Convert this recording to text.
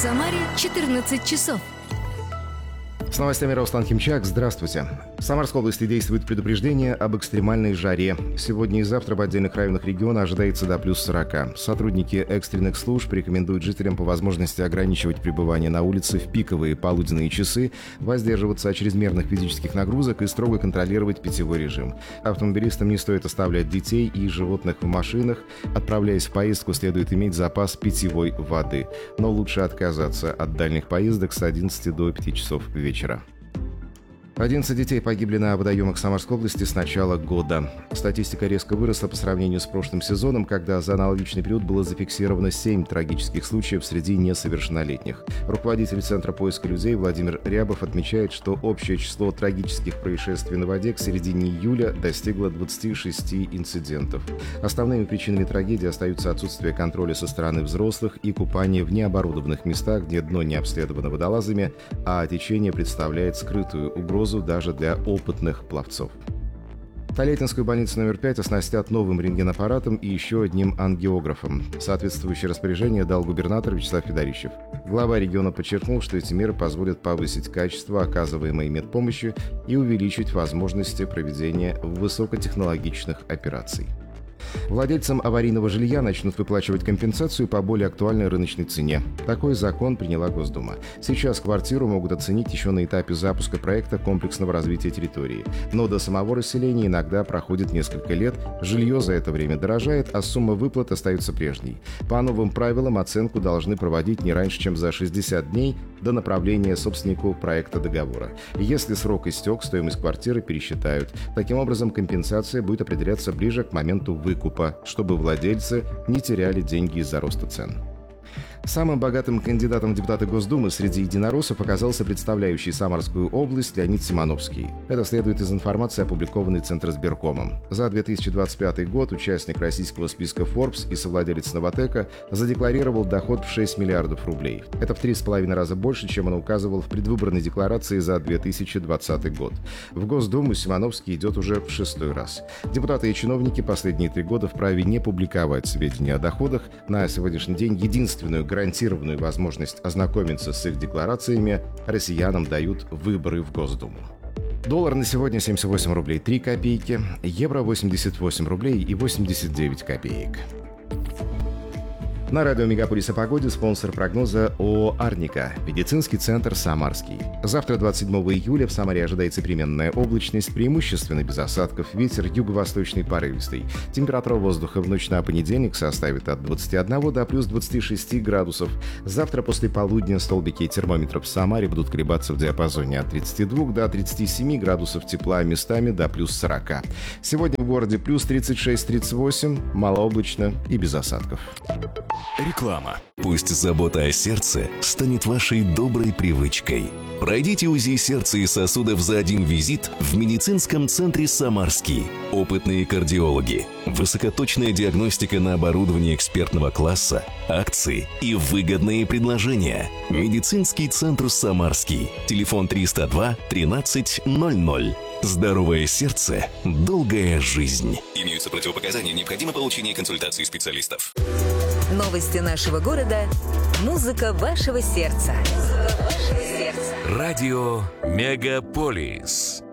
Самаре 14 часов. С новостями Руслан Химчак. Здравствуйте. В Самарской области действует предупреждение об экстремальной жаре. Сегодня и завтра в отдельных районах региона ожидается до плюс 40. Сотрудники экстренных служб рекомендуют жителям по возможности ограничивать пребывание на улице в пиковые полуденные часы, воздерживаться от чрезмерных физических нагрузок и строго контролировать питьевой режим. Автомобилистам не стоит оставлять детей и животных в машинах. Отправляясь в поездку, следует иметь запас питьевой воды. Но лучше отказаться от дальних поездок с 11 до 5 часов вечера. 11 детей погибли на водоемах Самарской области с начала года. Статистика резко выросла по сравнению с прошлым сезоном, когда за аналогичный период было зафиксировано 7 трагических случаев среди несовершеннолетних. Руководитель Центра поиска людей Владимир Рябов отмечает, что общее число трагических происшествий на воде к середине июля достигло 26 инцидентов. Основными причинами трагедии остаются отсутствие контроля со стороны взрослых и купание в необорудованных местах, где дно не обследовано водолазами, а течение представляет скрытую угрозу даже для опытных пловцов. Тольяттинскую больницу номер 5 оснастят новым рентгенаппаратом и еще одним ангиографом. Соответствующее распоряжение дал губернатор Вячеслав Федорищев. Глава региона подчеркнул, что эти меры позволят повысить качество оказываемой медпомощи и увеличить возможности проведения высокотехнологичных операций. Владельцам аварийного жилья начнут выплачивать компенсацию по более актуальной рыночной цене. Такой закон приняла Госдума. Сейчас квартиру могут оценить еще на этапе запуска проекта комплексного развития территории. Но до самого расселения иногда проходит несколько лет, жилье за это время дорожает, а сумма выплат остается прежней. По новым правилам оценку должны проводить не раньше, чем за 60 дней до направления собственнику проекта договора. Если срок истек, стоимость квартиры пересчитают. Таким образом, компенсация будет определяться ближе к моменту выкупа, чтобы владельцы не теряли деньги из-за роста цен. Самым богатым кандидатом в депутаты Госдумы среди единороссов оказался представляющий Самарскую область Леонид Симоновский. Это следует из информации, опубликованной Центризбиркомом. За 2025 год участник российского списка Forbes и совладелец Новатэка задекларировал доход в 6 миллиардов рублей. Это в 3,5 раза больше, чем он указывал в предвыборной декларации за 2020 год. В Госдуму Симоновский идет уже в 6-й раз. Депутаты и чиновники последние 3 года вправе не публиковать сведения о доходах. На сегодняшний день единственную гарантированную возможность ознакомиться с их декларациями россиянам дают выборы в Госдуму. Доллар на сегодня 78 рублей 3 копейки, евро 88 рублей и 89 копеек. На радио «Мегаполис» о погоде спонсор прогноза ООО «Арника», медицинский центр «Самарский». Завтра, 27 июля, в Самаре ожидается переменная облачность, преимущественно без осадков, ветер юго-восточный порывистый. Температура воздуха в ночь на понедельник составит от 21 до плюс 26 градусов. Завтра после полудня столбики термометров в Самаре будут колебаться в диапазоне от 32 до 37 градусов тепла, местами до плюс 40. Сегодня в городе плюс 36-38, малооблачно и без осадков. Реклама. Пусть забота о сердце станет вашей доброй привычкой. Пройдите УЗИ сердца и сосудов за один визит в медицинском центре «Самарский». Опытные кардиологи, высокоточная диагностика на оборудовании экспертного класса, акции и выгодные предложения. Медицинский центр «Самарский». Телефон 302 13 00. Здоровое сердце, долгая жизнь. Имеются противопоказания, необходимо получение консультации специалистов. Новости нашего города. Музыка вашего сердца. Радио «Мегаполис».